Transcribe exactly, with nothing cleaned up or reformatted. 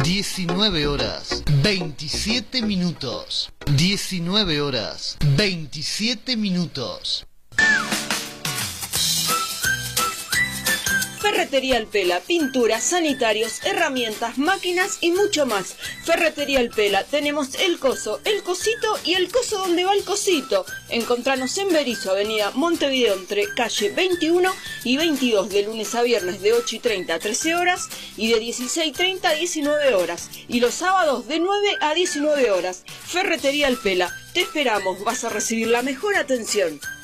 diecinueve horas, veintisiete minutos. diecinueve horas, veintisiete minutos. Ferretería El Pela, pinturas, sanitarios, herramientas, máquinas y mucho más. Ferretería El Pela, tenemos el coso, el cosito y el coso donde va el cosito. Encontranos en Berisso, avenida Montevideo, entre calle veintiuno y veintidós, de lunes a viernes de ocho y treinta a trece horas y de dieciséis y treinta a diecinueve horas. Y los sábados de nueve a diecinueve horas. Ferretería El Pela, te esperamos, vas a recibir la mejor atención.